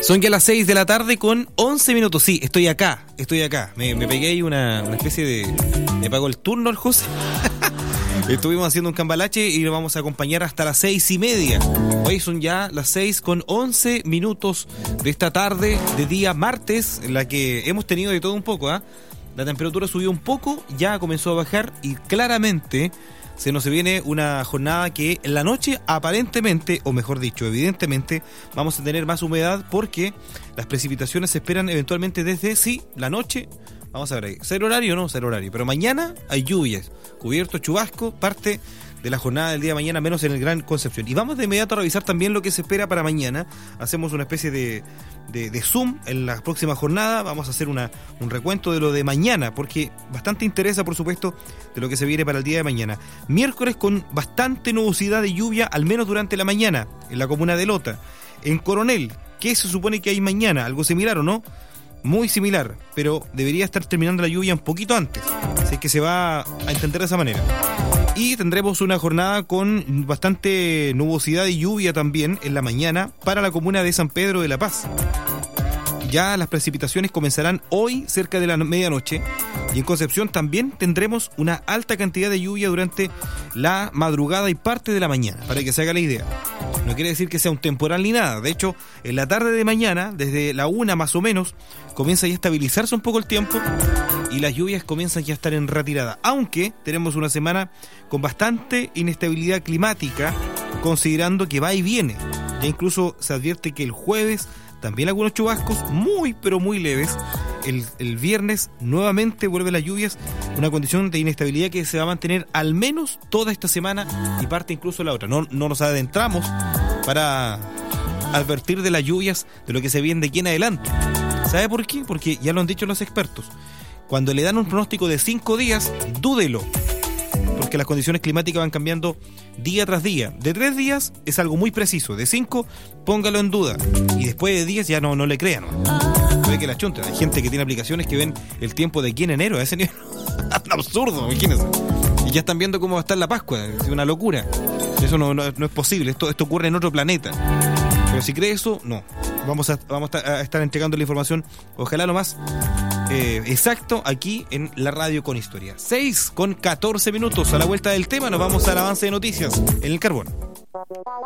Son ya las 6 de la tarde con 11 minutos. Sí, estoy acá. Me pegué ahí una especie de... Me pagó el turno el José. Estuvimos haciendo un cambalache y lo vamos a acompañar hasta las 6:30. Hoy son ya las 6 con 11 minutos de esta tarde de día martes, en la que hemos tenido de todo un poco, ¿ah? La temperatura subió un poco, ya comenzó a bajar y claramente se nos viene una jornada que en la noche aparentemente, o mejor dicho, evidentemente, vamos a tener más humedad porque las precipitaciones se esperan eventualmente desde, sí, la noche. Vamos a ver ahí, ¿ser horario o no ser horario? Pero mañana hay lluvias, cubierto, chubasco, parte de la jornada del día de mañana, menos en el Gran Concepción. Y vamos de inmediato a revisar también lo que se espera para mañana. Hacemos una especie de zoom en la próxima jornada. Vamos a hacer un recuento de lo de mañana, porque bastante interesa, por supuesto, de lo que se viene para el día de mañana. Miércoles con bastante nubosidad de lluvia, al menos durante la mañana, en la comuna de Lota. En Coronel, ¿qué se supone que hay mañana? ¿Algo similar o no? Muy similar, pero debería estar terminando la lluvia un poquito antes, así que se va a entender de esa manera. Y tendremos una jornada con bastante nubosidad y lluvia también en la mañana para la comuna de San Pedro de la Paz. Ya las precipitaciones comenzarán hoy cerca de la medianoche, y en Concepción también tendremos una alta cantidad de lluvia durante la madrugada y parte de la mañana, para que se haga la idea. No quiere decir que sea un temporal ni nada. De hecho, en la tarde de mañana, desde la 1 más o menos, comienza ya a estabilizarse un poco el tiempo y las lluvias comienzan ya a estar en retirada. Aunque tenemos una semana con bastante inestabilidad climática, considerando que va y viene. Ya incluso se advierte que el jueves también algunos chubascos muy pero muy leves. El viernes nuevamente vuelven las lluvias, una condición de inestabilidad que se va a mantener al menos toda esta semana y parte incluso la otra. No nos adentramos para advertir de las lluvias, de lo que se viene de aquí en adelante. ¿Sabe por qué? Porque ya lo han dicho los expertos. Cuando le dan un pronóstico de 5 días, dúdelo, porque las condiciones climáticas van cambiando día tras día. De 3 días es algo muy preciso, de 5 póngalo en duda, y después de 10 ya no le crean. Puede que la chunta. Hay gente que tiene aplicaciones que ven el tiempo de aquí en enero, a ese nivel. Absurdo, imagínense. Y ya están viendo cómo va a estar la Pascua, es una locura. Eso no es posible, esto ocurre en otro planeta. Pero si cree eso, no. Vamos a estar entregando la información, ojalá lo más exacto, aquí en la radio con historia. 6 con 14 minutos. A la vuelta del tema nos vamos al avance de noticias en el Carbón.